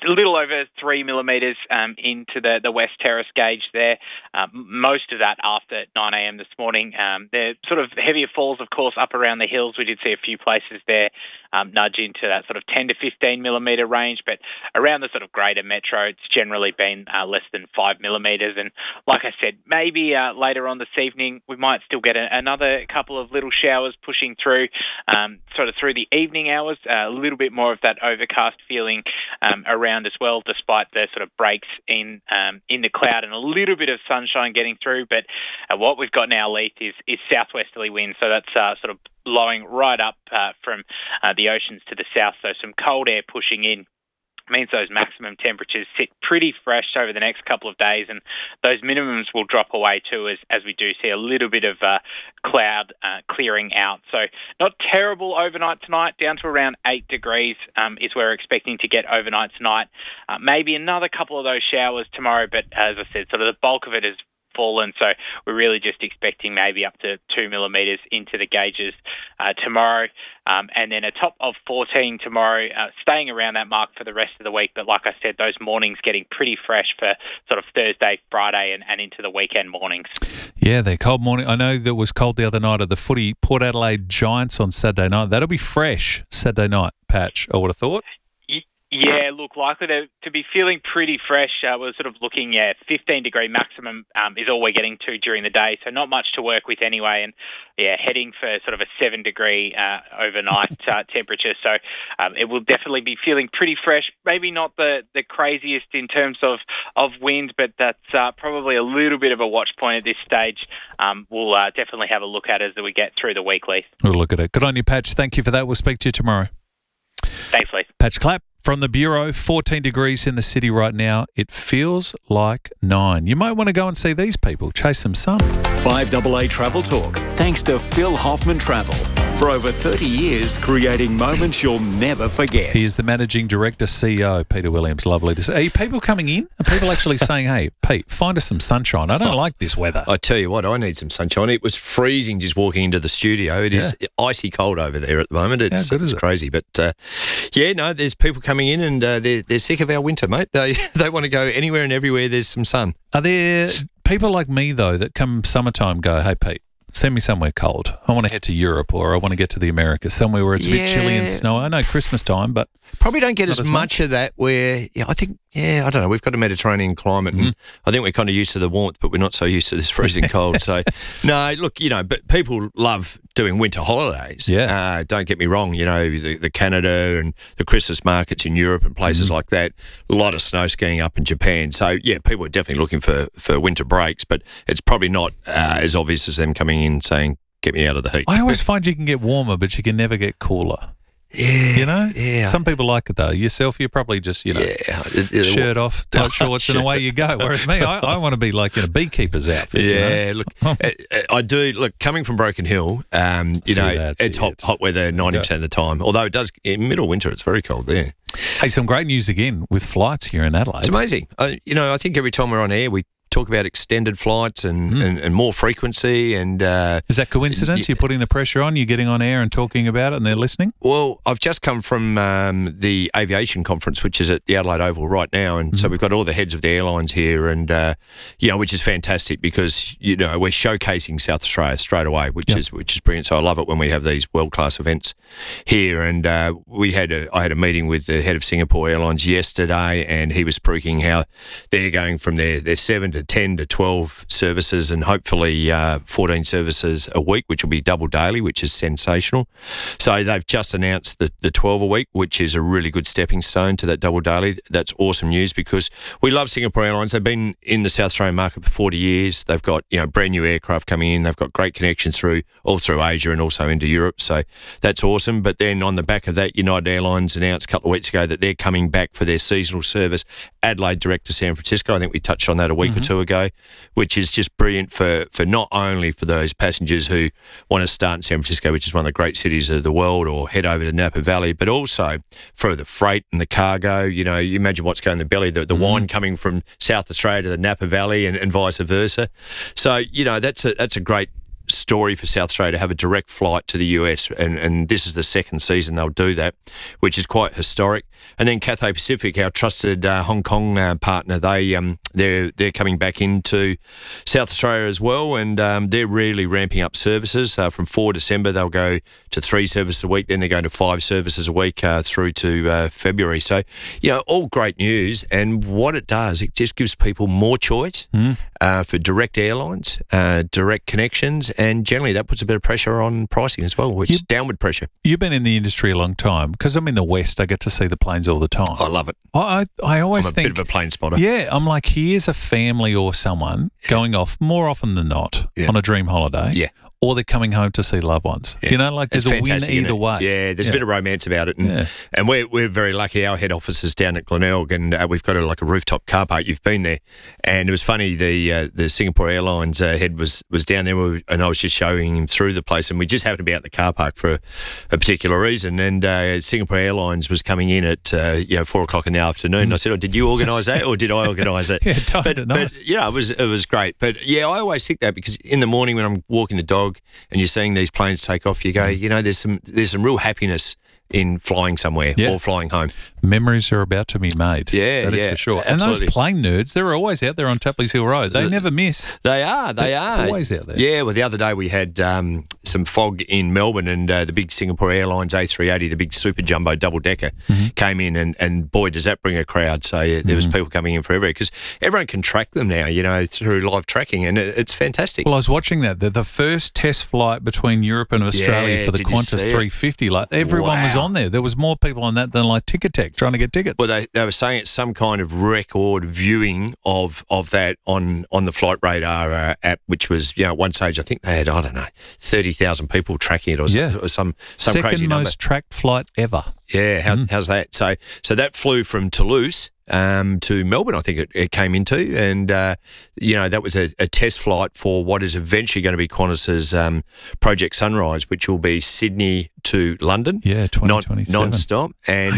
a little over 3 millimetres into the West Terrace gauge there. Most of that after 9 a.m. this morning. The sort of heavier falls, of course, up around the hills. We did see a few places there nudge into that sort of 10 to 15 millimetre range, but around the sort of greater metro, it's generally been less than 5 millimetres. And like I said, maybe later on this evening, we might still get another couple of little showers pushing through, sort of through the evening hours. A little bit more of that overcast feeling around as well, despite the sort of breaks in the cloud and a little bit of sunshine getting through. But what we've got now, Leith, is southwesterly winds, so that's sort of blowing right up from the oceans to the south, so some cold air pushing in means those maximum temperatures sit pretty fresh over the next couple of days, and those minimums will drop away too as we do see a little bit of cloud clearing out. So not terrible overnight tonight, down to around 8 degrees is where we're expecting to get overnight tonight. Maybe another couple of those showers tomorrow, but as I said, sort of the bulk of it is fallen, so we're really just expecting maybe up to 2 millimetres into the gauges tomorrow, and then a top of 14 tomorrow, staying around that mark for the rest of the week. But like I said, those mornings getting pretty fresh for sort of Thursday, Friday and into the weekend mornings. Yeah, they're cold morning. I know that was cold the other night at the footy. Port Adelaide Giants on Saturday night. That'll be fresh Saturday night, Patch, I would have thought. Yeah, look, likely to be feeling pretty fresh. We're sort of looking, 15-degree maximum is all we're getting to during the day, so not much to work with anyway. And, heading for sort of a 7-degree overnight temperature. So it will definitely be feeling pretty fresh. Maybe not the craziest in terms of wind, but that's probably a little bit of a watch point at this stage. We'll definitely have a look at it as we get through the week, Leith. We'll look at it. Good on you, Patch. Thank you for that. We'll speak to you tomorrow. Thanks, Leith. Patch Clapp from the Bureau, 14 degrees in the city right now. It feels like 9. You might want to go and see these people, chase some sun. 5AA Travel Talk, thanks to Phil Hoffman Travel. For over 30 years, creating moments you'll never forget. He is the Managing Director, CEO, Peter Williams. Lovely to see. Are people coming in? Are people actually saying, hey, Pete, find us some sunshine? I don't like this weather. I tell you what, I need some sunshine. It was freezing just walking into the studio. It is icy cold over there at the moment. It's crazy. But, there's people coming in and they're sick of our winter, mate. They want to go anywhere and everywhere there's some sun. Are there people like me, though, that come summertime go, hey, Pete, send me somewhere cold. I want to head to Europe or I want to get to the Americas, somewhere where it's a bit chilly and snowy. I know Christmas time, but probably don't get as much of that where, I think, I don't know, we've got a Mediterranean climate and I think we're kind of used to the warmth, but we're not so used to this freezing cold. So, no, look, but people love doing winter holidays. Yeah. Don't get me wrong, the Canada and the Christmas markets in Europe and places like that, a lot of snow skiing up in Japan. So, people are definitely looking for winter breaks, but it's probably not as obvious as them coming in saying, get me out of the heat. I always find you can get warmer, but you can never get cooler. Yeah. Yeah. Some people like it, though. Yourself, you're probably just, shirt off, tight shorts, and away you go. Whereas me, I want to be like in a beakeeper's outfit. Yeah, look, I do. Look, coming from Broken Hill, it's hot weather 90% of the time. Although it does, in middle winter, it's very cold there. Hey, some great news again with flights here in Adelaide. It's amazing. I think every time we're on air, we talk about extended flights and more frequency. And is that coincidence? You're putting the pressure on, you're getting on air and talking about it and they're listening? Well, I've just come from the aviation conference, which is at the Adelaide Oval right now. And so we've got all the heads of the airlines here and, which is fantastic because, we're showcasing South Australia straight away, which is brilliant. So I love it when we have these world-class events here. And I had a meeting with the head of Singapore Airlines yesterday and he was spruiking how they're going from their 7 to 10 to 12 services and hopefully 14 services a week, which will be double daily, which is sensational. So they've just announced the 12 a week, which is a really good stepping stone to that double daily. That's awesome news because we love Singapore Airlines. They've been in the South Australian market for 40 years. They've got, brand new aircraft coming in. They've got great connections all through Asia and also into Europe. So that's awesome. But then on the back of that, United Airlines announced a couple of weeks ago that they're coming back for their seasonal service, Adelaide direct to San Francisco. I think we touched on that a week or two ago, which is just brilliant for not only for those passengers who want to start in San Francisco, which is one of the great cities of the world, or head over to Napa Valley, but also for the freight and the cargo. You imagine what's going in the belly, the wine coming from South Australia to the Napa Valley and vice versa. So, that's a great story for South Australia to have a direct flight to the US, and this is the second season they'll do that, which is quite historic. And then Cathay Pacific, our trusted Hong Kong partner, they're coming back into South Australia as well, and they're really ramping up services. From 4 December, they'll go to 3 services a week, then they're going to 5 services a week through to February. So, all great news. And what it does, it just gives people more choice for direct airlines, direct connections, and generally that puts a bit of pressure on pricing as well, which is downward pressure. You've been in the industry a long time. Because I'm in the West, I get to see the planes all the time. I love it. I always think... I'm a bit of a plane spotter. Yeah, I'm like, here's a family or someone going off more often than not on a dream holiday. Yeah. Or they're coming home to see loved ones. Yeah. There's a win either way. Yeah, there's a bit of romance about it. And we're very lucky. Our head office is down at Glenelg, and we've got a rooftop car park. You've been there. And it was funny, the Singapore Airlines head was down there, and I was just showing him through the place, and we just happened to be out the car park for a particular reason. And Singapore Airlines was coming in at 4 o'clock in the afternoon. And I said, did you organise that, or did I organise it? Nice. But it was great. But I always think that, because in the morning when I'm walking the dog and you're seeing these planes take off, you go, there's some real happiness in flying somewhere or flying home. Memories are about to be made. That is for sure. Absolutely. And those plane nerds, they're always out there on Tapley's Hill Road. They never miss. They are. Always out there. Yeah, well, the other day we had some fog in Melbourne, and the big Singapore Airlines A380, the big super jumbo double-decker, came in, and boy, does that bring a crowd. So there was people coming in for everywhere, because everyone can track them now, through live tracking, and it's fantastic. Well, I was watching that. The first test flight between Europe and Australia for the Qantas 350, everyone was on there. There was more people on that than Ticketek trying to get tickets. Well, they were saying it's some kind of record viewing of that on the Flight Radar app, which was, at one stage, I think they had, 30,000 people tracking it, or some second crazy number. most tracked flight ever. Yeah, how's that? So that flew from Toulouse to Melbourne, I think it came into, and that was a test flight for what is eventually going to be Qantas's Project Sunrise, which will be Sydney to London, 2027 non-stop,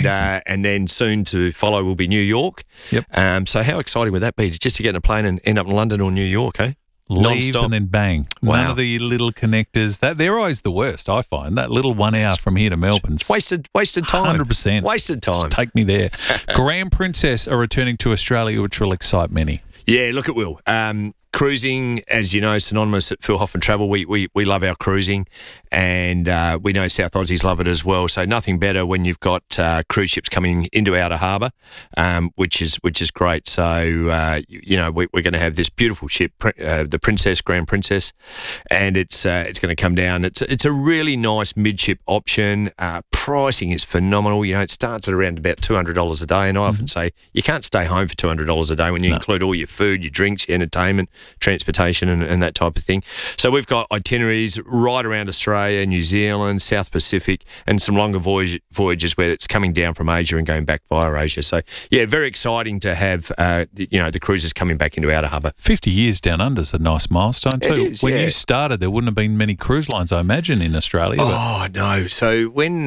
and then soon to follow will be New York. Yep. So how exciting would that be, just to get in a plane and end up in London or New York, eh? Leave Non-stop. and then bang. Wow. None of the little connectors. They're always the worst, I find. That little 1 hour from here to Melbourne's Wasted time. 100%. Wasted time. Take me there. Grand Princess are returning to Australia, which will excite many. Yeah, look, it will. Cruising, as you know, synonymous at Phil Hoffman Travel. We love our cruising, and we know South Aussies love it as well. So nothing better when you've got cruise ships coming into outer harbour, which is great. So we're going to have this beautiful ship, the Princess, Grand Princess, and it's going to come down. It's a really nice midship option. Pricing is phenomenal. It starts at around about $200 a day, and I often say you can't stay home for $200 a day when you include all your food, your drinks, your entertainment, transportation, and that type of thing. So we've got itineraries right around Australia, New Zealand, South Pacific, and some longer voyages where it's coming down from Asia and going back via Asia. So very exciting to have the cruises coming back into outer harbour. 50 years down under is a nice milestone too. It is, when you started, there wouldn't have been many cruise lines, I imagine, in Australia. Oh no! So when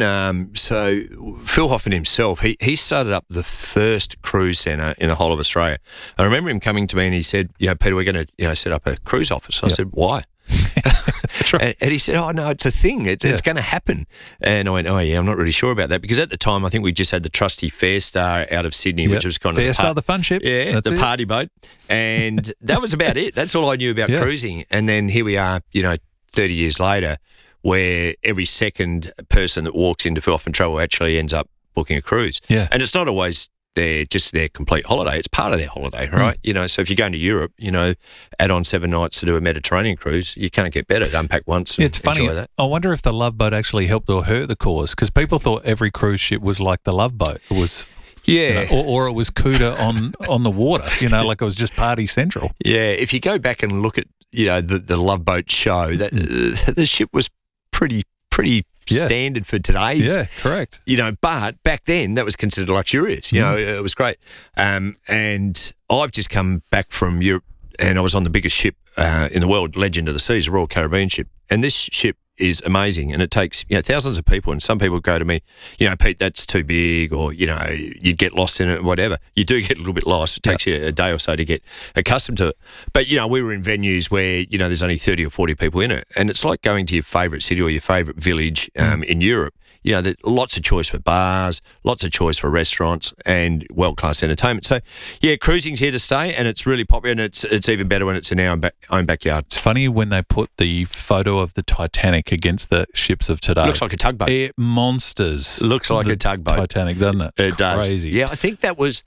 Phil Hoffman himself, he started up the first cruise centre in the whole of Australia. I remember him coming to me and he said, Peter, we're going to set up a cruise office. I said, why? That's right. And he said, oh, no, it's a thing. It's going to happen. And I went, oh, yeah, I'm not really sure about that. Because at the time, I think we just had the trusty Fairstar out of Sydney, which was kind of Fairstar, the fun ship. Yeah, That's the it. party boat. And that was about it. That's all I knew about cruising. And then here we are, 30 years later, where every second person that walks into Phil Hoffman Travel actually ends up booking a cruise. Yeah. And it's not always their complete holiday. It's part of their holiday, right? So if you're going to Europe, add on 7 nights to do a Mediterranean cruise, you can't get better. Unpack once and It's funny. enjoy that. I wonder if the Love Boat actually helped or hurt the cause, because people thought every cruise ship was like the Love Boat. It was... Yeah. Or it was Cuda on the water, like it was just party central. Yeah, if you go back and look at, the Love Boat show, that the ship was pretty standard for today's. Yeah, correct. But back then that was considered luxurious. It was great. And I've just come back from Europe, and I was on the biggest ship in the world, Legend of the Seas, a Royal Caribbean ship. And this ship is amazing, and it takes thousands of people. And some people go to me, Pete, that's too big, or you'd get lost in it, whatever. You do get a little bit lost. It takes you a day or so to get accustomed to it. But we were in venues where there's only 30 or 40 people in it, and it's like going to your favourite city or your favourite village in Europe. There's lots of choice for bars, lots of choice for restaurants, and world-class entertainment. So, cruising's here to stay, and it's really popular, and it's even better when it's in our own backyard. It's funny when they put the photo of the Titanic against the ships of today. Looks like a tugboat. Monsters. Looks like a tugboat. Titanic, doesn't it? It does. Crazy. Yeah, I think that was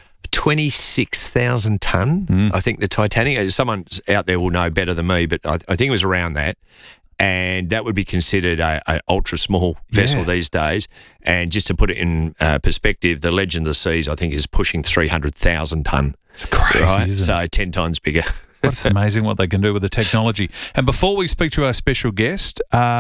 26,000 tonne. I think the Titanic. Someone out there will know better than me, but I think it was around that. And that would be considered a ultra small vessel these days. And just to put it in perspective, the Legend of the Seas, I think, is pushing 300,000 tonne. It's crazy, right? isn't So it? 10 times bigger. It's amazing what they can do with the technology. And before we speak to our special guest,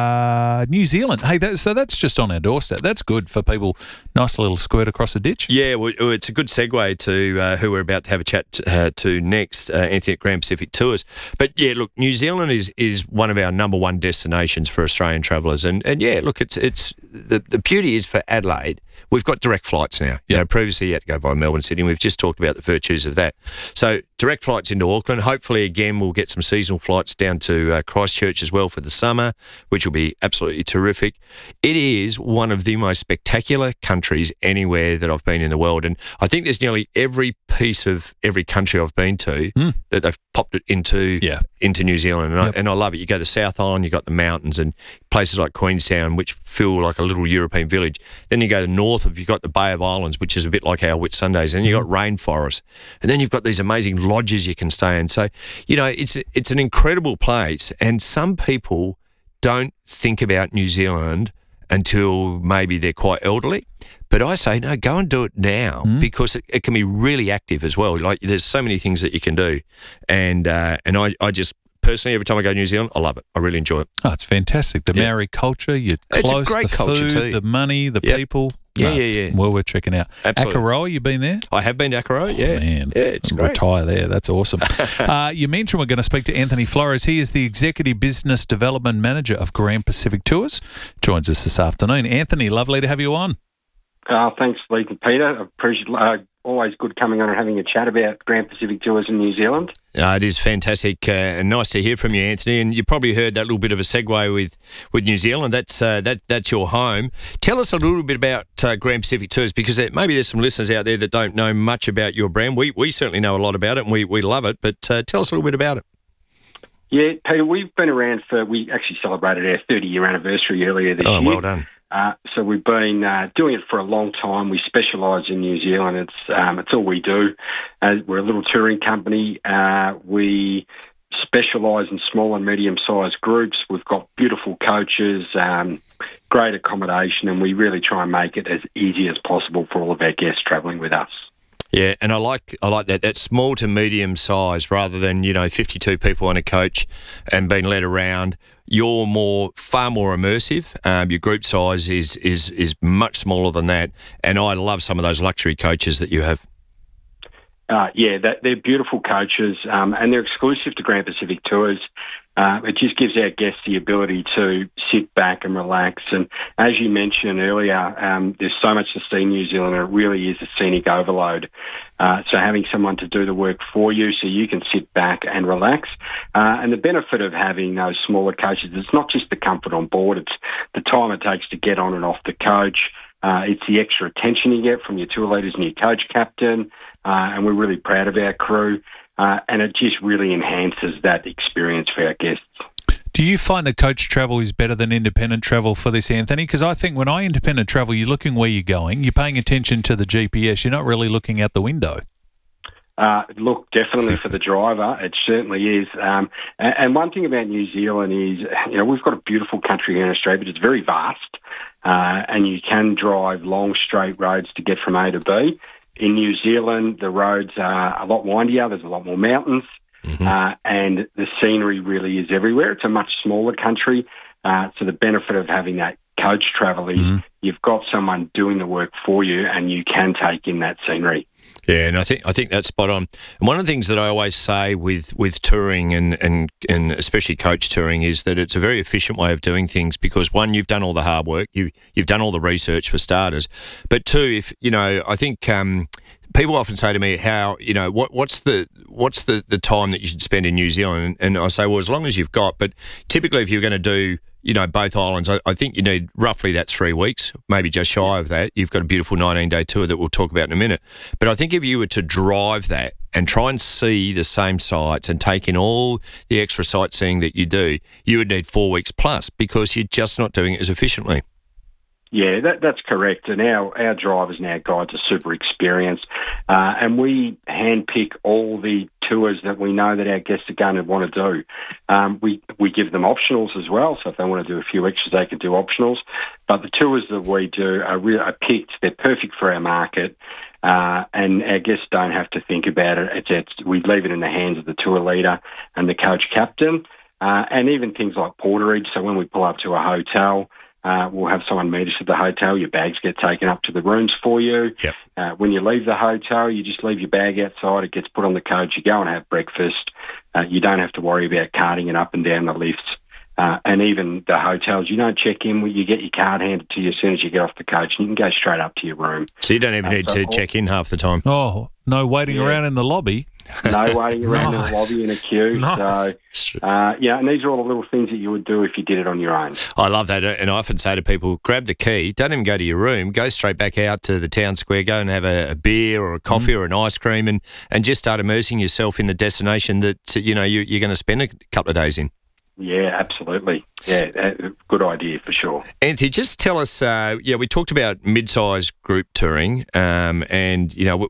New Zealand. Hey, so that's just on our doorstep. That's good for people. Nice little squirt across the ditch. Yeah, well, it's a good segue to who we're about to have a chat to next, Anthony at Grand Pacific Tours. But yeah, look, New Zealand is one of our number one destinations for Australian travellers. And yeah, look, it's the beauty is for Adelaide, we've got direct flights now. Previously you had to go via Melbourne, Sydney. We've just talked about the virtues of that. So direct flights into Auckland. Hopefully, again, we'll get some seasonal flights down to Christchurch as well for the summer, which will be absolutely terrific. It is one of the most spectacular countries anywhere that I've been in the world. And I think there's nearly every piece of every country I've been to that they've popped it into New Zealand. And I love it. You go to the South Island, you've got the mountains and places like Queenstown, which feel like a little European village. Then you go to north of, you've got the Bay of Islands, which is a bit like our Whitsundays. And you've got rainforests. And then you've got these amazing lodges you can stay in. So, it's an incredible place. And some people don't think about New Zealand until maybe they're quite elderly. But I say, no, go and do it now because it can be really active as well. Like there's so many things that you can do. And I just personally, every time I go to New Zealand, I love it. I really enjoy it. Oh, it's fantastic. The Maori culture, you're close, it's a great the culture food, too. the money, the people. Yeah. Well, we're checking out. Absolutely. Akaroa, you been there? I have been to Akaroa, yeah. Oh, man. Yeah, it's great. Retire there. That's awesome. You mentioned we're going to speak to Anthony Flores. He is the Executive Business Development Manager of Grand Pacific Tours. Joins us this afternoon. Anthony, lovely to have you on. Thanks, Lee and Peter. I appreciate always good coming on and having a chat about Grand Pacific Tours in New Zealand. It is fantastic and nice to hear from you, Anthony. And you probably heard that little bit of a segue with New Zealand. That's your home. Tell us a little bit about Grand Pacific Tours because maybe there's some listeners out there that don't know much about your brand. We certainly know a lot about it and we love it, but tell us a little bit about it. Yeah, Peter, we've been around we actually celebrated our 30-year anniversary earlier this year. Oh, well done. So we've been doing it for a long time. We specialise in New Zealand. It's all we do. We're a little touring company. We specialise in small and medium-sized groups. We've got beautiful coaches, great accommodation, and we really try and make it as easy as possible for all of our guests travelling with us. Yeah, and I like that. That's small to medium size rather than 52 people on a coach and being led around. You're far more immersive. Your group size is much smaller than that, and I love some of those luxury coaches that you have. They're beautiful coaches, and they're exclusive to Grand Pacific Tours. It just gives our guests the ability to sit back and relax. And as you mentioned earlier, there's so much to see in New Zealand, and it really is a scenic overload. So having someone to do the work for you so you can sit back and relax. And the benefit of having those smaller coaches, it's not just the comfort on board, it's the time it takes to get on and off the coach. It's the extra attention you get from your tour leaders and your coach captain, and we're really proud of our crew, and it just really enhances that experience for our guests. Do you find that coach travel is better than independent travel for this, Anthony? Because I think when I independent travel, you're looking where you're going, you're paying attention to the GPS, you're not really looking out the window. Look, definitely for the driver, it certainly is. And one thing about New Zealand is, we've got a beautiful country here in Australia, but it's very vast, and you can drive long, straight roads to get from A to B. In New Zealand, the roads are a lot windier, there's a lot more mountains, and the scenery really is everywhere. It's a much smaller country, so the benefit of having that coach travel is you've got someone doing the work for you and you can take in that scenery. Yeah, and I think that's spot on. And one of the things that I always say with touring and especially coach touring is that it's a very efficient way of doing things because one, you've done all the hard work, you've done all the research for starters, but two, if I think people often say to me, how what's the time that you should spend in New Zealand, and I say, well, as long as you've got, but typically if you're going to do both islands, I think you need roughly that's 3 weeks, maybe just shy of that. You've got a beautiful 19-day tour that we'll talk about in a minute. But I think if you were to drive that and try and see the same sites and take in all the extra sightseeing that you do, you would need 4 weeks plus because you're just not doing it as efficiently. Yeah, that's correct. And our drivers and our guides are super experienced. And we handpick all the tours that we know that our guests are going to want to do. We give them optionals as well. So if they want to do a few extras, they can do optionals. But the tours that we do are picked. They're perfect for our market. And our guests don't have to think about it. We leave it in the hands of the tour leader and the coach captain. And even things like porterage. So when we pull up to a hotel, we'll have someone meet us at the hotel. Your bags get taken up to the rooms for you. Yep. When you leave the hotel, you just leave your bag outside. It gets put on the coach. You go and have breakfast. You don't have to worry about carting it up and down the lifts. And even the hotels, you don't check in. You get your card handed to you as soon as you get off the coach, and you can go straight up to your room. So you don't even need to check in half the time. Oh, no waiting around in the lobby. No waiting around in the lobby in a queue. Nice. So, and these are all the little things that you would do if you did it on your own. I love that. And I often say to people, grab the key, don't even go to your room, go straight back out to the town square, go and have a beer or a coffee or an ice cream and just start immersing yourself in the destination that, you're going to spend a couple of days in. Yeah, absolutely. Yeah, good idea for sure. Anthony, just tell us, we talked about mid-sized group touring, and,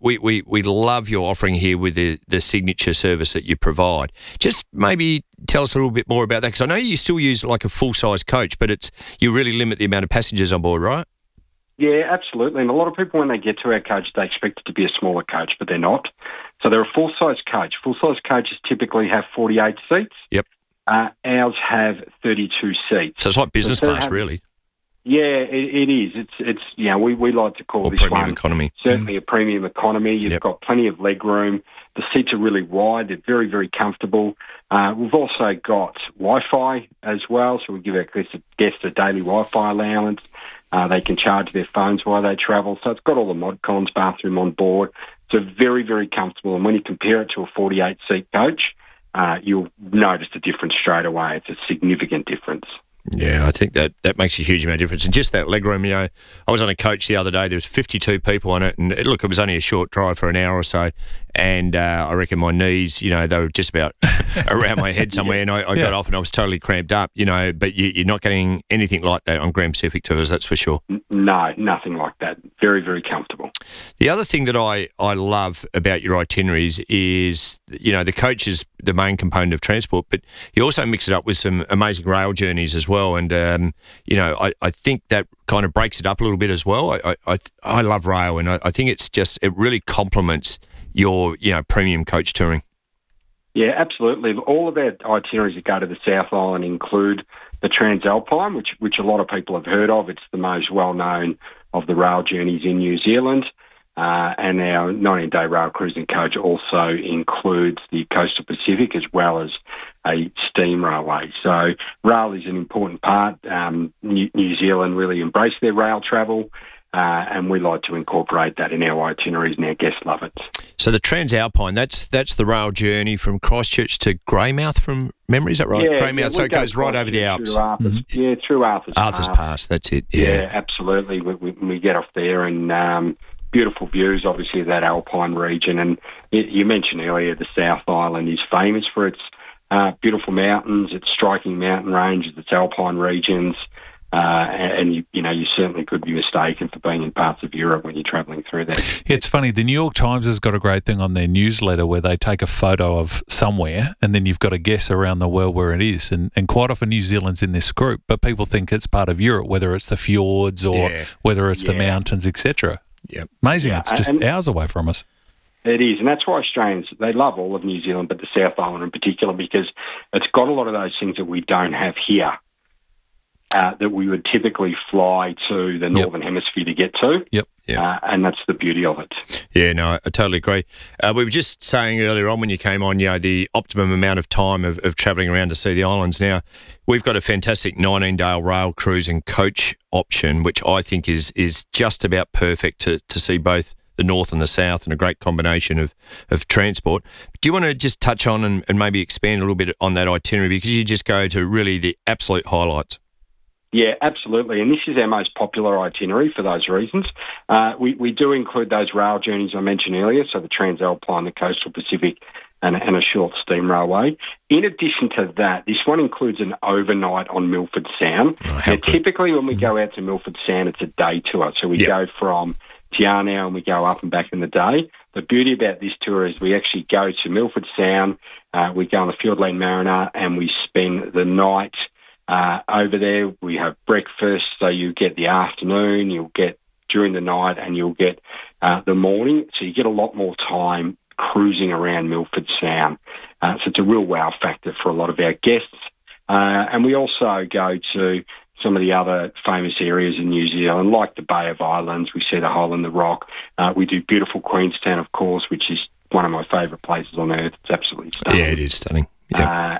we love your offering here with the signature service that you provide. Just maybe tell us a little bit more about that, because I know you still use like a full-size coach, but you really limit the amount of passengers on board, right? Yeah, absolutely. And a lot of people, when they get to our coach, they expect it to be a smaller coach, but they're not. So they're a full-size coach. Full-size coaches typically have 48 seats. Yep. Ours have 32 seats. So it's like business class, really. Yeah, it is. It's we like to call this premium one economy. Certainly a premium economy. You've got plenty of leg room. The seats are really wide. They're very, very comfortable. We've also got Wi-Fi as well, so we give our guests a daily Wi-Fi allowance. They can charge their phones while they travel. So it's got all the mod cons bathroom on board. So very, very comfortable. And when you compare it to a 48-seat coach, you'll notice the difference straight away. It's a significant difference. Yeah, I think that makes a huge amount of difference. And just that legroom, I was on a coach the other day. There was 52 people on it, and it was only a short drive for an hour or so. And I reckon my knees, they were just about around my head somewhere. And I got off and I was totally cramped up, But you're not getting anything like that on Grand Pacific tours, that's for sure. No, nothing like that. Very, very comfortable. The other thing that I love about your itineraries is, the coach is the main component of transport, but you also mix it up with some amazing rail journeys as well. And, I think that kind of breaks it up a little bit as well. I love rail, and I think it really complements your, premium coach touring. Yeah, absolutely. All of our itineraries that go to the South Island include the Transalpine, which a lot of people have heard of. It's the most well-known of the rail journeys in New Zealand. And our 19-day rail cruising coach also includes the Coastal Pacific as well as a steam railway. So rail is an important part. New Zealand really embraced their rail travel, and we like to incorporate that in our itineraries, and our guests love it. So the Transalpine, that's the rail journey from Christchurch to Greymouth from memory, is that right? Yeah, Greymouth, so it goes right over the Alps. Through Arthur's, through Arthur's Pass. Arthur's Pass, that's it. Yeah, absolutely. We get off there and beautiful views, obviously, of that Alpine region. And you mentioned earlier the South Island is famous for its beautiful mountains, its striking mountain ranges, its Alpine regions. And you certainly could be mistaken for being in parts of Europe when you're travelling through there. It's funny, the New York Times has got a great thing on their newsletter where they take a photo of somewhere and then you've got to guess around the world where it is. And quite often New Zealand's in this group, but people think it's part of Europe, whether it's the fjords or whether it's the mountains, etc. Yep. Amazing. It's just hours away from us. It is, and that's why Australians, they love all of New Zealand, but the South Island in particular, because it's got a lot of those things that we don't have here. that we would typically fly to the Northern Hemisphere to get to. Yep. And that's the beauty of it. Yeah, no, I totally agree. We were just saying earlier on when you came on, the optimum amount of time of travelling around to see the islands. Now, we've got a fantastic 19-day rail cruise and coach option, which I think is just about perfect to see both the north and the south, and a great combination of transport. Do you want to just touch on and maybe expand a little bit on that itinerary, because you just go to really the absolute highlights? Yeah, absolutely. And this is our most popular itinerary for those reasons. We do include those rail journeys I mentioned earlier, so the Transalpine, the Coastal Pacific, and a short steam railway. In addition to that, this one includes an overnight on Milford Sound. Now, typically when we go out to Milford Sound, it's a day tour. So we go from Te Anau and we go up and back in the day. The beauty about this tour is we actually go to Milford Sound, we go on the Fiordland Mariner, and we spend the night over there. We have breakfast, so you get the afternoon, you'll get during the night, and you'll get the morning. So you get a lot more time cruising around Milford Sound. So it's a real wow factor for a lot of our guests. And we also go to some of the other famous areas in New Zealand, like the Bay of Islands. We see the Hole in the Rock. We do beautiful Queenstown, of course, which is one of my favourite places on earth. It's absolutely stunning. Yeah, it is stunning. Yep.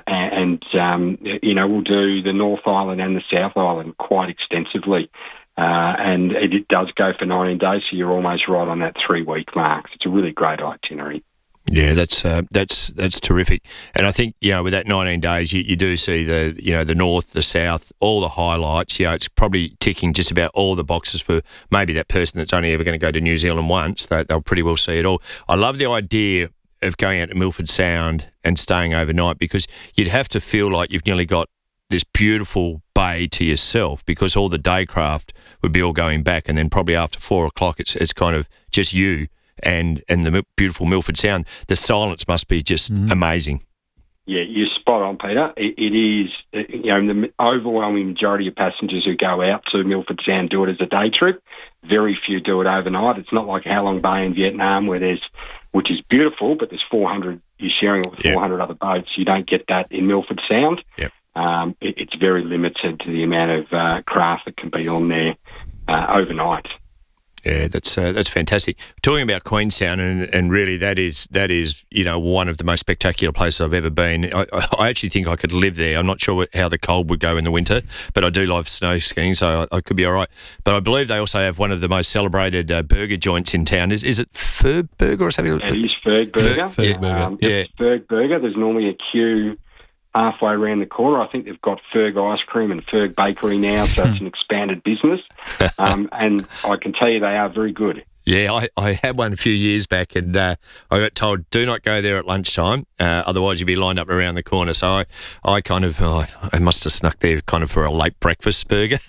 We'll do the North Island and the South Island quite extensively. And it does go for 19 days, so you're almost right on that 3-week mark. So it's a really great itinerary. Yeah, that's terrific. And I think, with that 19 days, you do see the north, the south, all the highlights. It's probably ticking just about all the boxes for maybe that person that's only ever going to go to New Zealand once. They'll pretty well see it all. I love the idea of going out to Milford Sound and staying overnight, because you'd have to feel like you've nearly got this beautiful bay to yourself, because all the day craft would be all going back, and then probably after 4 o'clock it's kind of just you and the beautiful Milford Sound. The silence must be just amazing. Yeah, you're spot on, Peter. It is, the overwhelming majority of passengers who go out to Milford Sound do it as a day trip. Very few do it overnight. It's not like Halong Bay in Vietnam, which is beautiful, but there's 400, you're sharing it with 400 other boats. You don't get that in Milford Sound. Yep. It's very limited to the amount of craft that can be on there overnight. Yeah, that's fantastic. Talking about Queenstown, and really that is one of the most spectacular places I've ever been. I actually think I could live there. I'm not sure how the cold would go in the winter, but I do love snow skiing, so I could be all right. But I believe they also have one of the most celebrated burger joints in town. Is it Ferg Burger or something? It is Ferg Burger. Ferg Burger. It's Ferg Burger. There's normally a queue halfway around the corner. I think they've got Ferg Ice Cream and Ferg Bakery now, so it's an expanded business. And I can tell you they are very good. Yeah, I had one a few years back, and I got told, do not go there at lunchtime, otherwise you'll be lined up around the corner. So I kind of, I must have snuck there kind of for a late breakfast burger,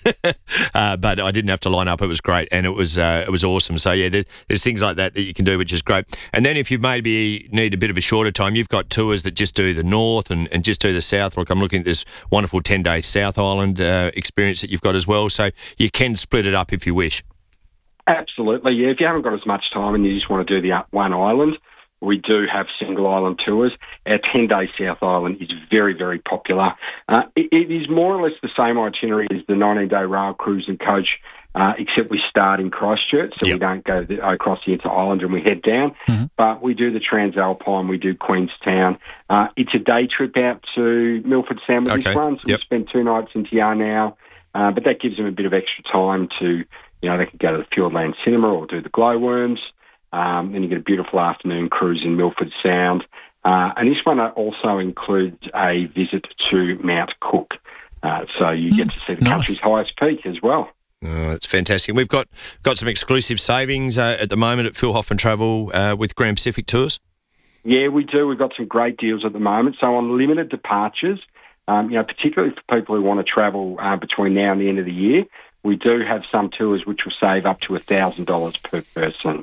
but I didn't have to line up. It was great, and it was awesome. So yeah, there's things like that you can do, which is great. And then if you maybe need a bit of a shorter time, you've got tours that just do the north and just do the south. Look, I'm looking at this wonderful 10-day South Island experience that you've got as well. So you can split it up if you wish. Absolutely, yeah. If you haven't got as much time and you just want to do the one island, we do have single island tours. Our 10-day South Island is very, very popular. It is more or less the same itinerary as the 19-day rail cruise and coach, except we start in Christchurch, so we don't go across the inter-island and we head down. Mm-hmm. But we do the Transalpine, we do Queenstown. It's a day trip out to Milford Sound with this one, so we spend 2 nights in Te Anau, but that gives them a bit of extra time to... they could go to the Fiordland Cinema or do the glowworms. Then you get a beautiful afternoon cruise in Milford Sound. And this one also includes a visit to Mount Cook. So you get to see the country's highest peak as well. Oh, that's fantastic. We've got some exclusive savings at the moment at Phil Hoffmann Travel with Grand Pacific Tours. Yeah, we do. We've got some great deals at the moment. So on limited departures, particularly for people who want to travel between now and the end of the year, we do have some tours which will save up to $1,000 per person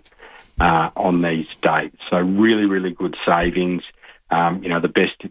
on these dates. So really, really good savings. The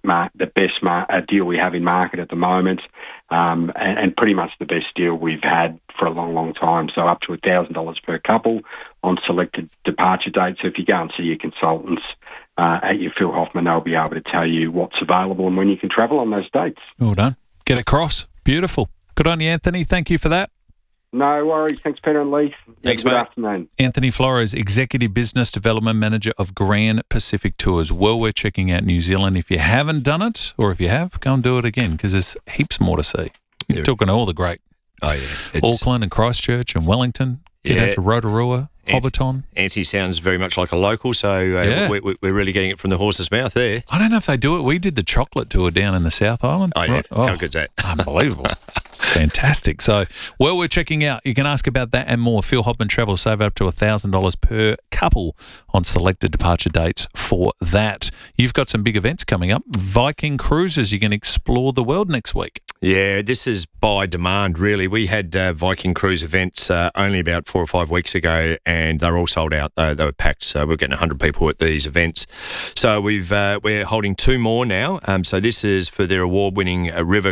best deal we have in market at the moment, and pretty much the best deal we've had for a long, long time. So up to $1,000 per couple on selected departure dates. So if you go and see your consultants at your Phil Hoffmann, they'll be able to tell you what's available and when you can travel on those dates. Well done. Get across. Beautiful. Good on you, Anthony. Thank you for that. No worries. Thanks, Peter and Lee. Thanks, good mate. afternoon. Anthony Flores, Executive Business Development Manager of Grand Pacific Tours. Well, we're checking out New Zealand. If you haven't done it, or if you have, go and do it again, because there's heaps more to see. You're talking to all the great Auckland and Christchurch and Wellington. Get out to Rotorua, Hobbiton. Anthony sounds very much like a local, so we're really getting it from the horse's mouth there. I don't know if they do it. We did the chocolate tour down in the South Island. Oh, yeah. Right? Oh, how good's that? Unbelievable. Fantastic. So, well, we're checking out. You can ask about that and more. Phil Hopman Travel, save up to $1,000 per couple on selected departure dates for that. You've got some big events coming up. Viking Cruises. You can explore the world next week. Yeah, this is by demand, really. We had Viking Cruise events only about 4 or 5 weeks ago, and they're all sold out. They were packed, so we're getting 100 people at these events. So we're holding 2 more now. So this is for their award-winning river,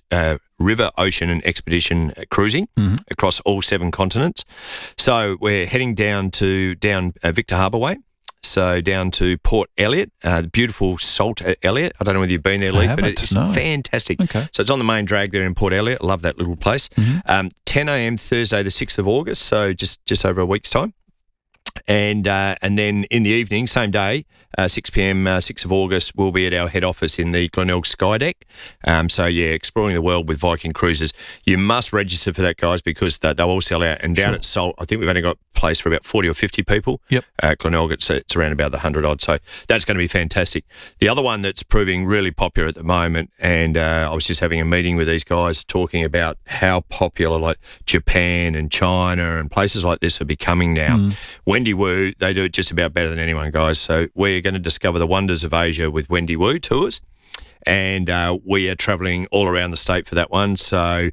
ocean and expedition cruising across all 7 continents. So we're heading down Victor Harbour Way. So down to Port Elliot, the beautiful Salt Elliot. I don't know whether you've been there, Lee, but it's fantastic. Okay. So it's on the main drag there in Port Elliot. I love that little place. 10 a.m. Thursday, the 6th of August, so just over a week's time. And then in the evening, same day, 6 p.m, 6th of August, we'll be at our head office in the Glenelg Skydeck. So, exploring the world with Viking Cruises. You must register for that, guys, because they'll all sell out. And down at Salt, I think we've only got place for about 40 or 50 people. Yep. Glenelg, it's around about the 100 odd. So that's going to be fantastic. The other one that's proving really popular at the moment, and I was just having a meeting with these guys talking about how popular like Japan and China and places like this are becoming now. Wendy Wu, they do it just about better than anyone, guys. So we're going to discover the wonders of Asia with Wendy Wu Tours. And we are travelling all around the state for that one. So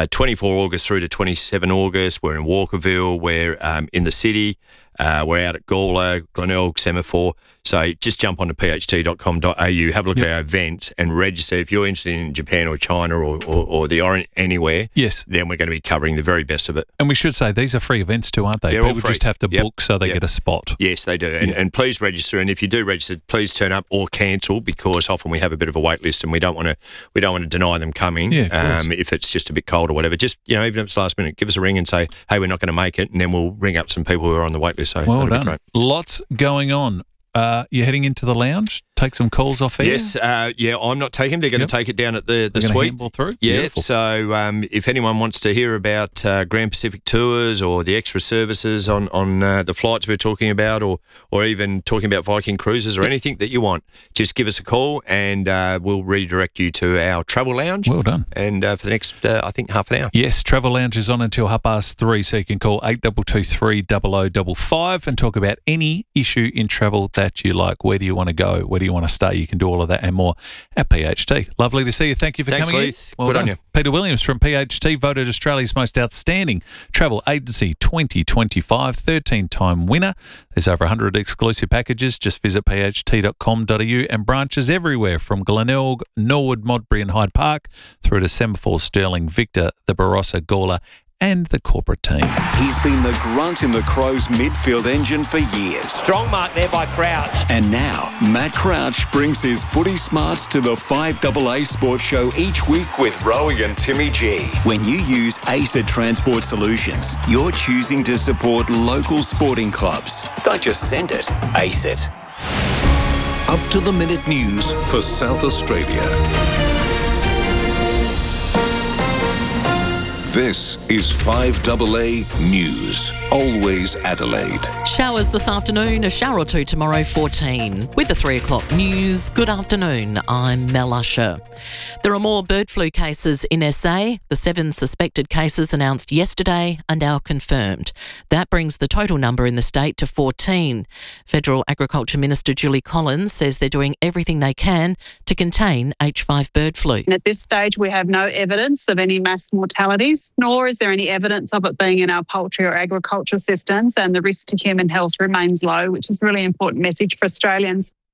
24 August through to 27 August, we're in Walkerville, we're in the city, we're out at Gawler, Glenelg, Semaphore. So just jump onto pht.com.au, have a look at our events and register. If you're interested in Japan or China or the Orient anywhere, then we're going to be covering the very best of it. And we should say these are free events too, aren't they? They're People all free. just have to book so they get a spot. Yes, they do. And please register. And if you do register, please turn up or cancel, because often we have a bit of a wait list and we don't want to deny them coming if it's just a bit cold or whatever. Just, even if it's last minute, give us a ring and say, hey, we're not going to make it, and then we'll ring up some people who are on the wait list. So well done. Lots going on. You're heading into the lounge? Take some calls off air? Yes, I'm not taking them. They're going to take it down at the suite. Handball through? Yeah, Beautiful. so if anyone wants to hear about Grand Pacific Tours or the extra services on the flights we're talking about, or even talking about Viking Cruises or anything that you want, just give us a call and we'll redirect you to our travel lounge. Well done. And for the next, I think, half an hour. Yes, travel lounge is on until 3:30, so you can call 8223 0055 and talk about any issue in travel that you like. Where do you want to go? Where do you want to stay? You can do all of that and more at PHT. Lovely to see you. Thank you for Thanks, coming Leith. in. Good on you. Peter Williams from PHT, voted Australia's most outstanding travel agency 2025, 13-time winner. There's over 100 exclusive packages. Just visit pht.com.au and branches everywhere from Glenelg, Norwood, Modbury and Hyde Park through to Semaphore, Stirling, Victor, the Barossa, Gawler and the corporate team. He's been the grunt in the Crows midfield engine for years. Strong mark there by Crouch. And now, Matt Crouch brings his footy smarts to the 5AA Sports Show each week with Rowie and Timmy G. When you use ACET Transport Solutions, you're choosing to support local sporting clubs. Don't just send it, ACET. Up-to-the-minute news for South Australia. This is 5AA News. Always Adelaide. Showers this afternoon, a shower or two tomorrow, 14. With the 3 o'clock news, good afternoon, I'm Mel Usher. There are more bird flu cases in SA. The 7 suspected cases announced yesterday are now confirmed. That brings the total number in the state to 14. Federal Agriculture Minister Julie Collins says they're doing everything they can to contain H5 bird flu. And at this stage, we have no evidence of any mass mortalities, nor is there any evidence of it being in our poultry or agriculture systems, and the risk to human health remains low, which is a really important message for Australians.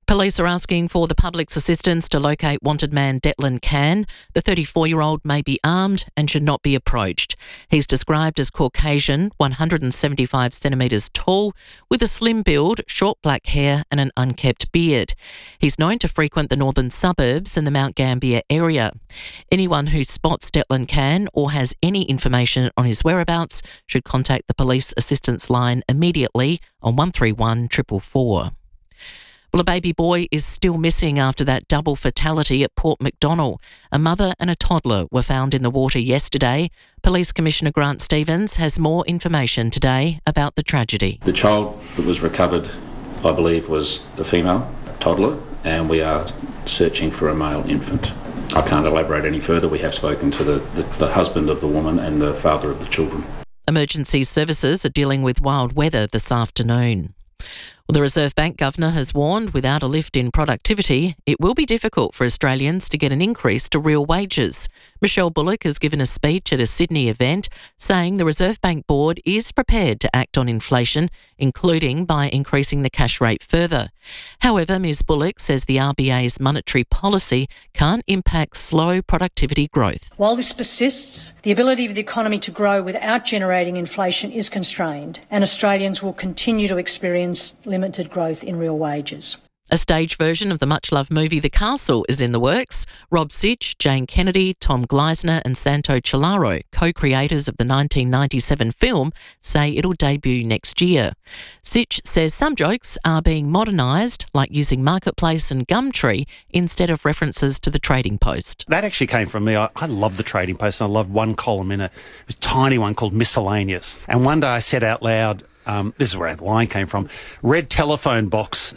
Police are asking for the public's assistance to locate wanted man Declan Can. The 34-year-old may be armed and should not be approached. He's described as Caucasian, 175 centimetres tall, with a slim build, short black hair and an unkempt beard. He's known to frequent the northern suburbs and the Mount Gambier area. Anyone who spots Declan Can or has any information on his whereabouts should contact the police assistance line immediately on 131 444. Well, a baby boy is still missing after that double fatality at Port Macdonnell. A mother and a toddler were found in the water yesterday. Police Commissioner Grant Stevens has more information today about the tragedy. The child that was recovered, I believe, was a female toddler, and we are searching for a male infant. I can't elaborate any further. We have spoken to the husband of the woman and the father of the children. Emergency services are dealing with wild weather this afternoon. Well, the Reserve Bank Governor has warned without a lift in productivity, it will be difficult for Australians to get an increase to real wages. Michelle Bullock has given a speech at a Sydney event saying the Reserve Bank Board is prepared to act on inflation, including by increasing the cash rate further. However, Ms Bullock says the RBA's monetary policy can't impact slow productivity growth. While this persists, the ability of the economy to grow without generating inflation is constrained, and Australians will continue to experience limited growth in real wages. A stage version of the much-loved movie The Castle is in the works. Rob Sitch, Jane Kennedy, Tom Gleisner and Santo Ciallaro, co-creators of the 1997 film, say it'll debut next year. Sitch says some jokes are being modernised, like using Marketplace and Gumtree instead of references to the Trading Post. That actually came from me. I love the Trading Post, and I loved one column in it. It was a tiny one called Miscellaneous. And one day I said out loud, this is where the line came from, red telephone box,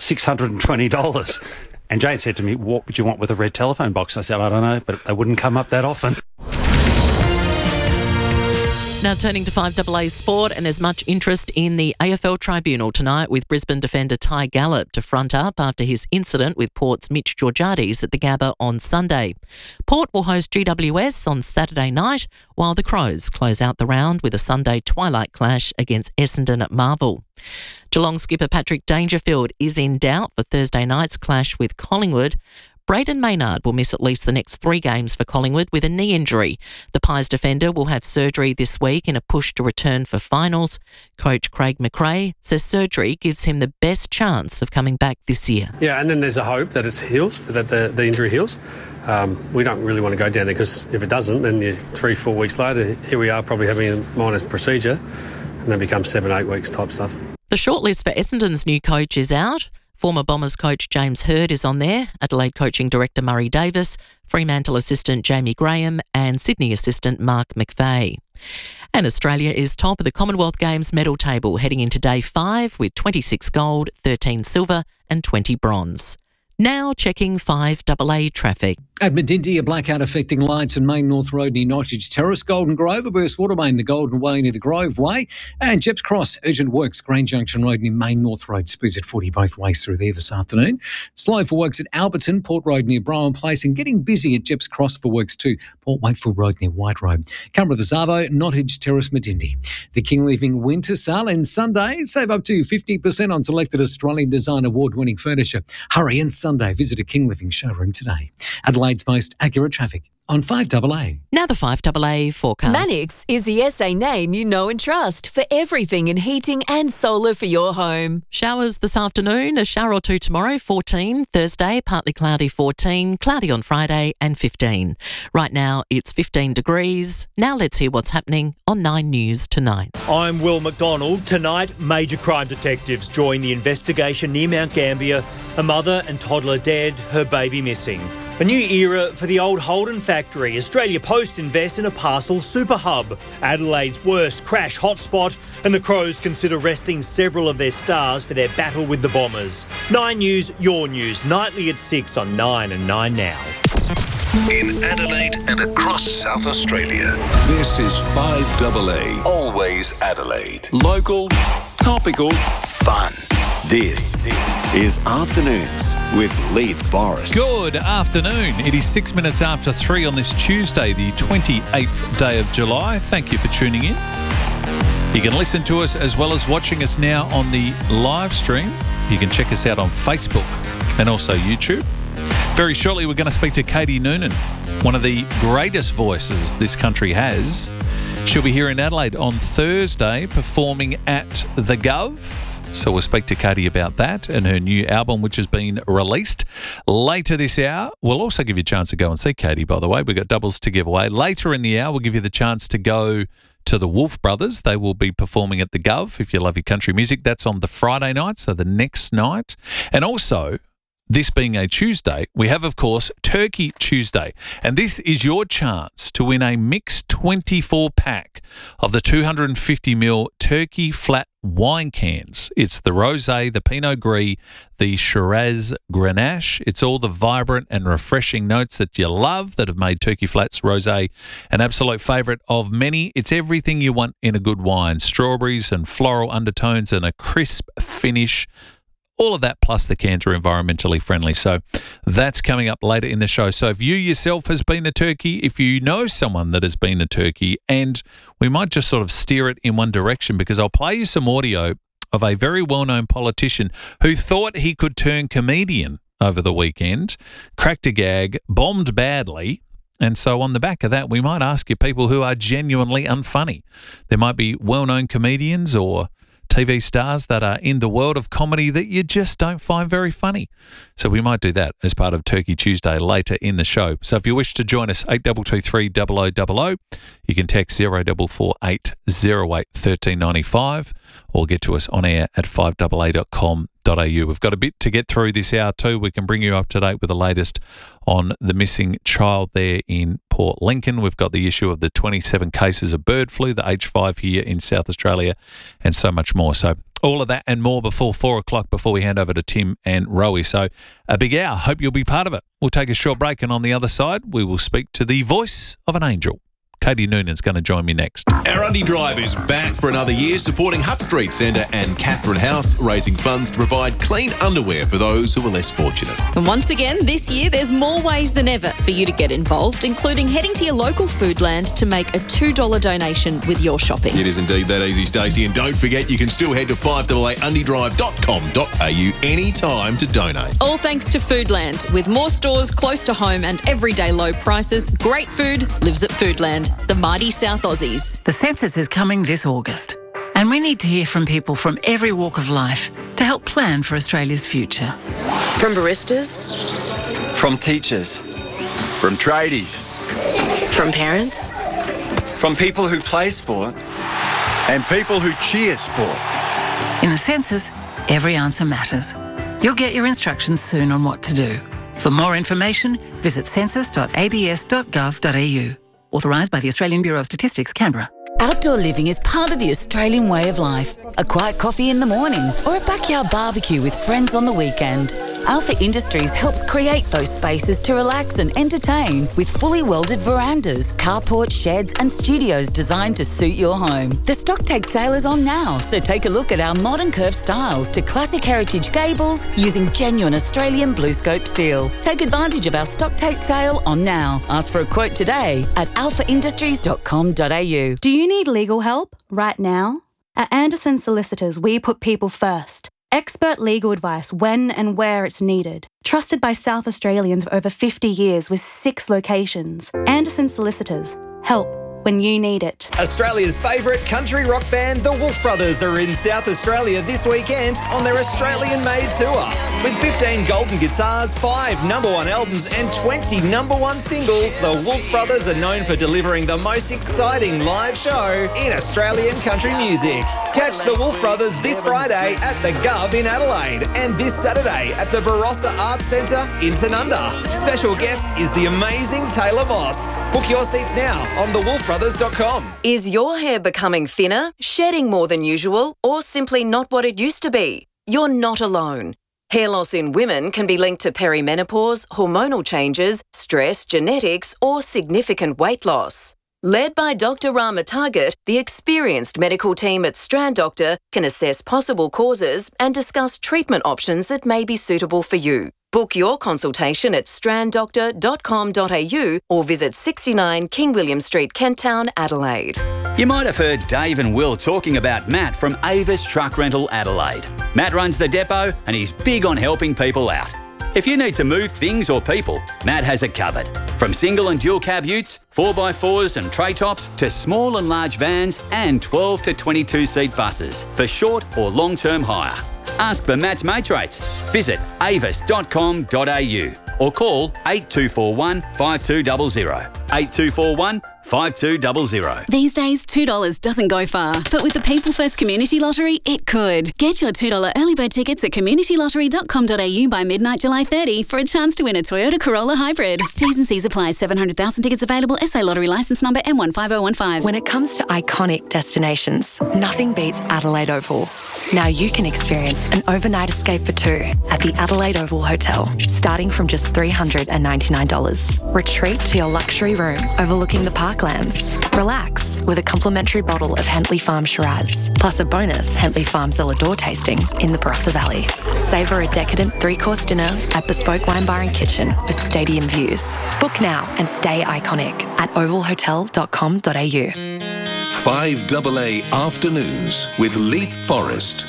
$620. And Jane said to me, what would you want with a red telephone box? I said, I don't know, but they wouldn't come up that often. Now turning to 5AA Sport, and there's much interest in the AFL Tribunal tonight with Brisbane defender Ty Gallop to front up after his incident with Port's Mitch Georgiades at the Gabba on Sunday. Port will host GWS on Saturday night, while the Crows close out the round with a Sunday twilight clash against Essendon at Marvel. Geelong skipper Patrick Dangerfield is in doubt for Thursday night's clash with Collingwood. Braden Maynard will miss at least the next 3 games for Collingwood with a knee injury. The Pies defender will have surgery this week in a push to return for finals. Coach Craig McRae says surgery gives him the best chance of coming back this year. Yeah, and then there's a hope that it heals, that the injury heals. We don't really want to go down there because if it doesn't, then 3-4 weeks later, here we are probably having a minor procedure and then becomes 7-8 weeks type stuff. The shortlist for Essendon's new coach is out. Former Bombers coach James Hird is on there, Adelaide coaching director Murray Davis, Fremantle assistant Jamie Graham and Sydney assistant Mark McVeigh. And Australia is top of the Commonwealth Games medal table heading into day 5 with 26 gold, 13 silver and 20 bronze. Now checking 5AA traffic. At Medindy, a blackout affecting lights in Main North Road near Nottage Terrace, Golden Grove, a burst water main the Golden Way near the Grove Way, and Jeps Cross, urgent works, Grange Junction Road near Main North Road, speeds at 40 both ways through there this afternoon. Slow for works at Alberton, Port Road near Browen Place, and getting busy at Jeps Cross for works too, Port Wakefield Road near White Road. Canberra the Savo, Nottage Terrace, Medindy. The King Living Winter Sale and Sunday, save up to 50% on selected Australian Design Award-winning furniture. Hurry and Sunday, visit a King Living showroom today. Adelaide's most accurate traffic on 5AA. Now the 5AA forecast. Mannix is the SA name you know and trust for everything in heating and solar for your home. Showers this afternoon, a shower or two tomorrow, 14. Thursday, partly cloudy, 14. Cloudy on Friday and 15. Right now, it's 15 degrees. Now let's hear what's happening on 9 News tonight. I'm Will McDonald. Tonight, major crime detectives join the investigation near Mount Gambier. A mother and toddler dead, her baby missing. A new era for the old Holden factory. Australia Post invests in a parcel super hub. Adelaide's worst crash hotspot, and the Crows consider resting several of their stars for their battle with the Bombers. 9 News, your news, nightly at 6 on 9 and 9 Now. In Adelaide and across South Australia, this is 5AA. Always Adelaide. Local, topical, fun. This is Afternoons with Leith Forrest. Good afternoon. It is 6 minutes after 3 on this Tuesday, the 28th day of July. Thank you for tuning in. You can listen to us as well as watching us now on the live stream You can check us out on Facebook and also YouTube. Very shortly, we're going to speak to Katie Noonan, one of the greatest voices this country has. She'll be here in Adelaide on Thursday performing at the Gov. So we'll speak to Katie about that and her new album, which has been released. Later this hour, we'll also give you a chance to go and see Katie, by the way. We've got doubles to give away. Later in the hour, we'll give you the chance to go to the Wolf Brothers. They will be performing at the Gov. If you love your country music, that's on the Friday night, so the next night. And also, this being a Tuesday, we have, of course, Turkey Tuesday. And this is your chance to win a mixed 24-pack of the 250ml Turkey flat wine cans. It's the Rosé, the Pinot Gris, the Shiraz Grenache. It's all the vibrant and refreshing notes that you love that have made Turkey Flats Rosé an absolute favourite of many. It's everything you want in a good wine. Strawberries and floral undertones and a crisp finish. All of that, plus the cans are environmentally friendly. So that's coming up later in the show. So if you yourself has been to Turkey, if you know someone that has been to Turkey, and we might just sort of steer it in one direction, because I'll play you some audio of a very well-known politician who thought he could turn comedian over the weekend, cracked a gag, bombed badly. And so on the back of that, we might ask you people who are genuinely unfunny. There might be well-known comedians or TV stars that are in the world of comedy that you just don't find very funny. So we might do that as part of Turkey Tuesday later in the show. So if you wish to join us, 8223 0000, you can text 0448 08 1395 or get to us on air at 5AA.com.au. We've got a bit to get through this hour too. We can bring you up to date with the latest on the missing child there in Port Lincoln. We've got the issue of the 27 cases of bird flu, the H5 here in South Australia, and so much more. So all of that and more before 4 o'clock, before we hand over to Tim and Rowie. So a big hour. Hope you'll be part of it. We'll take a short break, and on the other side, we will speak to the voice of an angel. Katie Noonan's going to join me next. Our Undy Drive is back for another year, supporting Hutt Street Centre and Catherine House, raising funds to provide clean underwear for those who are less fortunate. And once again, this year, there's more ways than ever for you to get involved, including heading to your local Foodland to make a $2 donation with your shopping. It is indeed that easy, Stacey. And don't forget, you can still head to 5AAundydrive.com.au anytime to donate. All thanks to Foodland. With more stores close to home and everyday low prices, great food lives at Foodland. The mighty South Aussies. The census is coming this August, and we need to hear from people from every walk of life to help plan for Australia's future. From baristas, from teachers, from tradies, from parents, from people who play sport, and people who cheer sport. In the census, every answer matters. You'll get your instructions soon on what to do. For more information, visit census.abs.gov.au. Authorised by the Australian Bureau of Statistics, Canberra. Outdoor living is part of the Australian way of life. A quiet coffee in the morning or a backyard barbecue with friends on the weekend. Alpha Industries helps create those spaces to relax and entertain with fully welded verandas, carports, sheds and studios designed to suit your home. The stock take sale is on now, so take a look at our modern curved styles to classic heritage gables using genuine Australian BlueScope steel. Take advantage of our stock take sale on now. Ask for a quote today at alphaindustries.com.au. Do you need legal help right now? At Anderson Solicitors, we put people first. Expert legal advice when and where it's needed. Trusted by South Australians for over 50 years with 6 locations. Anderson Solicitors. Help when you need it. Australia's favourite country rock band, the Wolf Brothers, are in South Australia this weekend on their Australian-made tour. With 15 golden guitars, 5 #1 albums and 20 #1 singles, the Wolf Brothers are known for delivering the most exciting live show in Australian country music. Catch the Wolf Brothers this Friday at the Gov in Adelaide and this Saturday at the Barossa Arts Centre in Tanunda. Special guest is the amazing Taylor Moss. Book your seats now on thewolfbrothers.com. Is your hair becoming thinner, shedding more than usual, or simply not what it used to be? You're not alone. Hair loss in women can be linked to perimenopause, hormonal changes, stress, genetics, or significant weight loss. Led by Dr. Rama Target, the experienced medical team at Strand Doctor can assess possible causes and discuss treatment options that may be suitable for you. Book your consultation at stranddoctor.com.au or visit 69 King William Street, Kent Town, Adelaide. You might have heard Dave and Will talking about Matt from Avis Truck Rental Adelaide. Matt runs the depot and he's big on helping people out. If you need to move things or people, Matt has it covered. From single and dual cab utes, 4x4s and tray tops, to small and large vans and 12 to 22 seat buses for short or long-term hire. Ask for Matt's mates rates. Visit avis.com.au or call 8241 5200. 8241 5200. These days, $2 doesn't go far, but with the People First Community Lottery, it could. Get your $2 early bird tickets at communitylottery.com.au by midnight July 30 for a chance to win a Toyota Corolla Hybrid. T's and C's apply. 700,000 tickets available. SA Lottery licence number M15015. When it comes to iconic destinations, nothing beats Adelaide Oval. Now you can experience an overnight escape for two at the Adelaide Oval Hotel, starting from just $399. Retreat to your luxury room overlooking the parklands. Relax with a complimentary bottle of Hentley Farm Shiraz, plus a bonus Hentley Farm Cellar Door tasting in the Barossa Valley. Savour a decadent three-course dinner at Bespoke Wine Bar and Kitchen with stadium views. Book now and stay iconic at ovalhotel.com.au. 5AA Afternoons with Leith Forrest.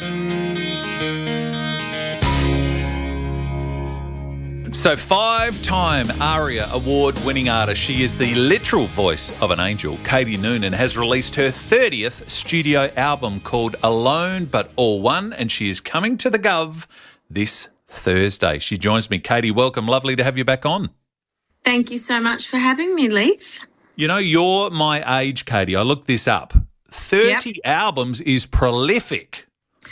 So 5-time ARIA award-winning artist. She is the literal voice of an angel. Katie Noonan has released her 30th studio album called Alone But All One, and she is coming to the Gov this Thursday. She joins me. Katie, welcome. Lovely to have you back on. Thank you so much for having me, Leith. You know, you're my age, Katie. I looked this up. 30 albums is prolific.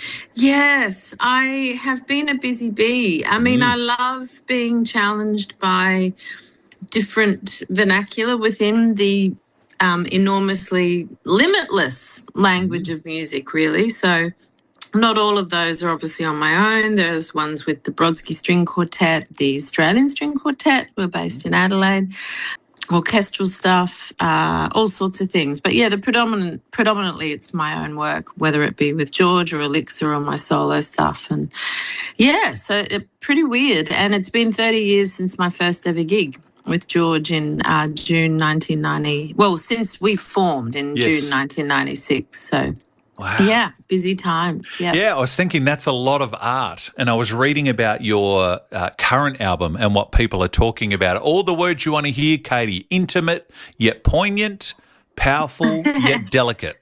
Yes, I have been a busy bee. I mean, I love being challenged by different vernacular within the enormously limitless language of music, really. So not all of those are obviously on my own. There's ones with the Brodsky String Quartet, the Australian String Quartet, who are based in Adelaide, orchestral stuff, all sorts of things. But yeah, predominantly it's my own work, whether it be with George or Elixir or my solo stuff. And yeah, so pretty weird. And it's been 30 years since my first ever gig with George in June 1990. Well, since we formed in June 1996. So wow. Yeah, busy times. Yeah, I was thinking that's a lot of art. And I was reading about your current album and what people are talking about. All the words you want to hear, Katie. Intimate, yet poignant, powerful, yet delicate.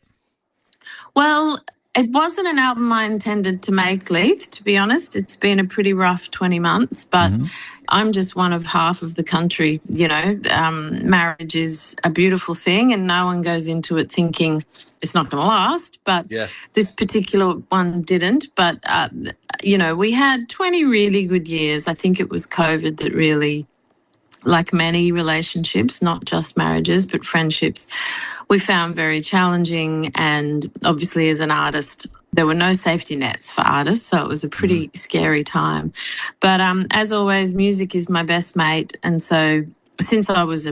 Well, it wasn't an album I intended to make, Leith, to be honest. It's been a pretty rough 20 months, but I'm just one of half of the country, you know. Marriage is a beautiful thing and no one goes into it thinking it's not going to last, but this particular one didn't. But, you know, we had 20 really good years. I think it was COVID that really, like many relationships, not just marriages, but friendships, we found very challenging. And obviously as an artist, there were no safety nets for artists, so it was a pretty scary time. But as always, music is my best mate. And so since I was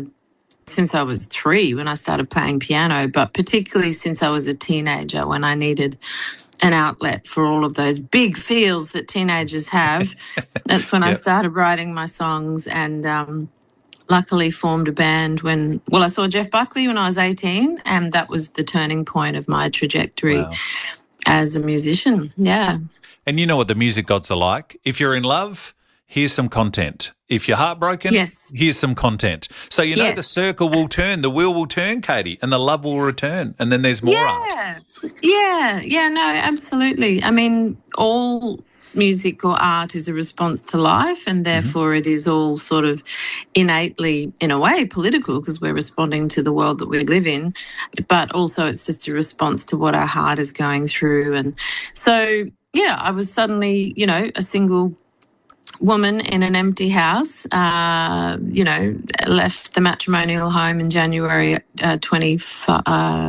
3 when I started playing piano, but particularly since I was a teenager when I needed an outlet for all of those big feels that teenagers have, that's when I started writing my songs and luckily formed a band when, I saw Jeff Buckley when I was 18, and that was the turning point of my trajectory as a musician. Yeah. And you know what the music gods are like. If you're in love, here's some content. If you're heartbroken, here's some content. So you know the circle will turn, the wheel will turn, Katie, and the love will return, and then there's more art. Yeah, no, absolutely. I mean, all music or art is a response to life, and therefore it is all sort of innately, in a way, political because we're responding to the world that we live in, but also it's just a response to what our heart is going through. And so, yeah, I was suddenly, you know, a single woman in an empty house, you know, left the matrimonial home in January 5.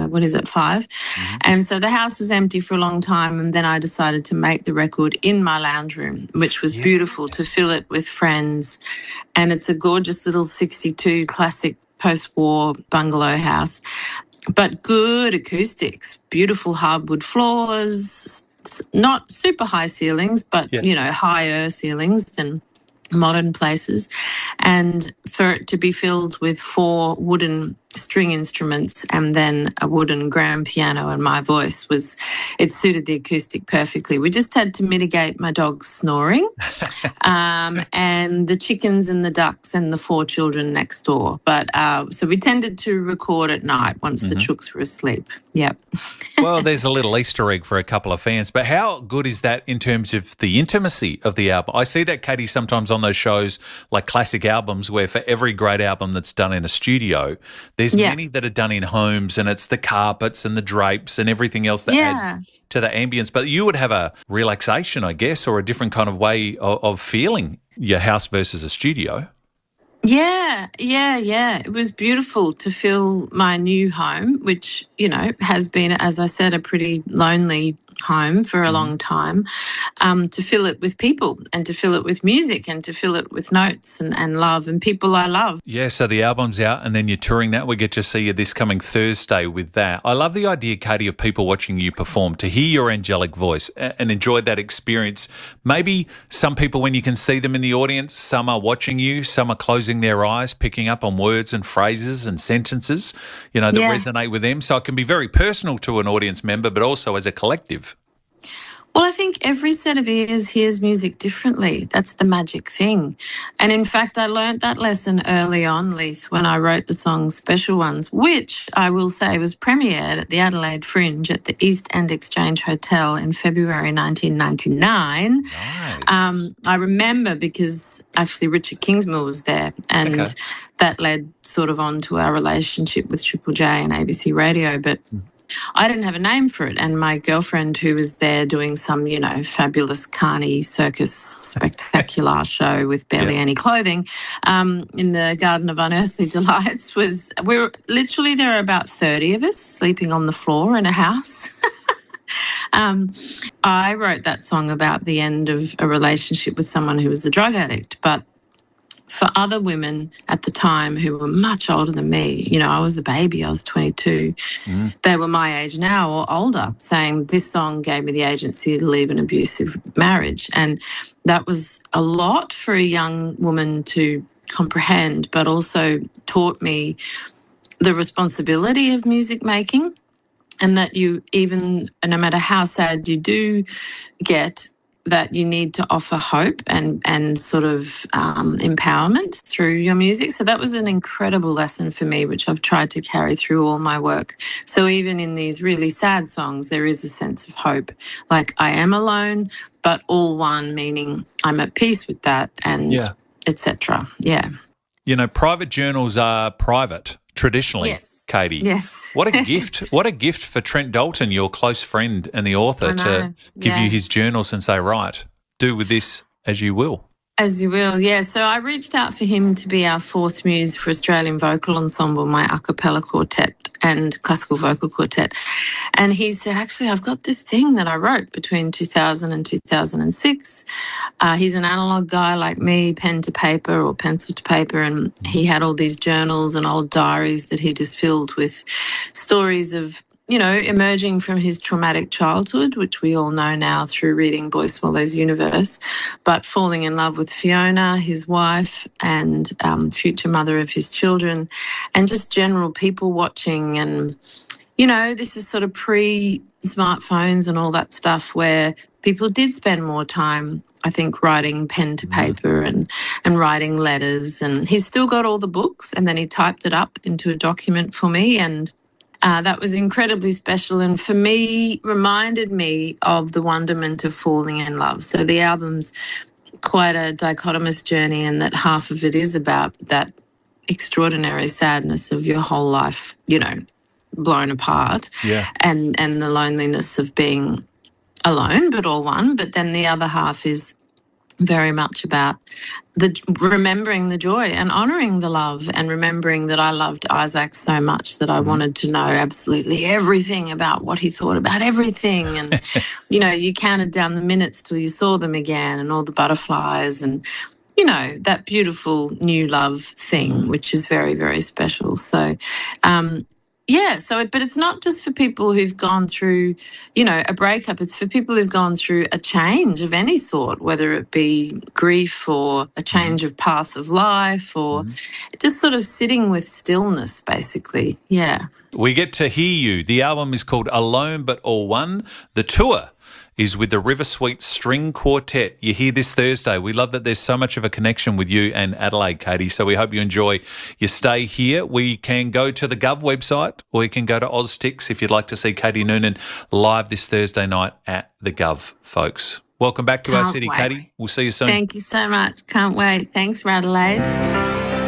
And so the house was empty for a long time, and then I decided to make the record in my lounge room, which was beautiful, to fill it with friends. And it's a gorgeous little 62 classic post-war bungalow house, but good acoustics, beautiful hardwood floors, not super high ceilings, but, you know, higher ceilings than modern places. And for it to be filled with 4 wooden string instruments and then a wooden grand piano, and my voice it suited the acoustic perfectly. We just had to mitigate my dog's snoring and the chickens and the ducks and the 4 children next door. But so we tended to record at night once the chooks were asleep. Yep. Well, there's a little Easter egg for a couple of fans, but how good is that in terms of the intimacy of the album? I see that, Katie, sometimes on those shows like classic albums where for every great album that's done in a studio, there's many that are done in homes, and it's the carpets and the drapes and everything else that adds to the ambience. But you would have a relaxation, I guess, or a different kind of way of feeling your house versus a studio. Yeah. It was beautiful to fill my new home, which, has been, as I said, a pretty lonely home for a long time, to fill it with people and to fill it with music and to fill it with notes and love and people I love. Yeah, so the album's out and then you're touring that. We get to see you this coming Thursday with that. I love the idea, Katie, of people watching you perform, to hear your angelic voice and enjoy that experience. Maybe some people, when you can see them in the audience, some are watching you, some are closing their eyes, picking up on words and phrases and sentences, that resonate with them. So it can be very personal to an audience member, but also as a collective. Well, I think every set of ears hears music differently. That's the magic thing. And in fact, I learnt that lesson early on, Leith, when I wrote the song Special Ones, which I will say was premiered at the Adelaide Fringe at the East End Exchange Hotel in February 1999. Nice. I remember because actually Richard Kingsmill was there, and that led sort of on to our relationship with Triple J and ABC Radio. But I didn't have a name for it, and my girlfriend, who was there doing some, fabulous carny circus spectacular show with barely any clothing in the Garden of Unearthly Delights, there are about 30 of us sleeping on the floor in a house. I wrote that song about the end of a relationship with someone who was a drug addict, but for other women at the time who were much older than me, I was a baby, I was 22, they were my age now or older, saying this song gave me the agency to leave an abusive marriage. And that was a lot for a young woman to comprehend, but also taught me the responsibility of music making, and that no matter how sad you do get, that you need to offer hope and sort of empowerment through your music. So that was an incredible lesson for me, which I've tried to carry through all my work. So even in these really sad songs, there is a sense of hope. Like, I am alone, but all one, meaning I'm at peace with that, and etc. Yeah. Private journals are private traditionally. Yes. Katie. Yes. What a gift. What a gift for Trent Dalton, your close friend and the author, to give you his journals and say, right, do with this as you will. As you will, yeah. So I reached out for him to be our fourth muse for Australian Vocal Ensemble, my a cappella quartet and classical vocal quartet. And he said, actually, I've got this thing that I wrote between 2000 and 2006. He's an analogue guy like me, pen to paper or pencil to paper, and he had all these journals and old diaries that he just filled with stories of, emerging from his traumatic childhood, which we all know now through reading Boy Swallows Universe, but falling in love with Fiona, his wife, and future mother of his children, and just general people watching. And, this is sort of pre-smartphones and all that stuff, where people did spend more time, I think, writing pen to paper and writing letters. And he's still got all the books, and then he typed it up into a document for me, and that was incredibly special, and for me, reminded me of the wonderment of falling in love. So the album's quite a dichotomous journey, and that half of it is about that extraordinary sadness of your whole life, blown apart, and the loneliness of being alone, but all one. But then the other half is very much about remembering the joy and honouring the love, and remembering that I loved Isaac so much that I wanted to know absolutely everything about what he thought about everything. And, you counted down the minutes till you saw them again, and all the butterflies and, that beautiful new love thing, which is very, very special. So, But it's not just for people who've gone through, a breakup. It's for people who've gone through a change of any sort, whether it be grief or a change of path of life or just sort of sitting with stillness, basically. Yeah. We get to hear you. The album is called Alone But All One. The tour is with the River Sweet String Quartet. You're here this Thursday. We love that there's so much of a connection with you and Adelaide, Katie, so we hope you enjoy your stay here. We can go to the Gov website or you can go to Oztix if you'd like to see Katie Noonan live this Thursday night at the Gov, folks. Welcome back to our city, Katie. We'll see you soon. Thank you so much. Can't wait. Thanks, Adelaide.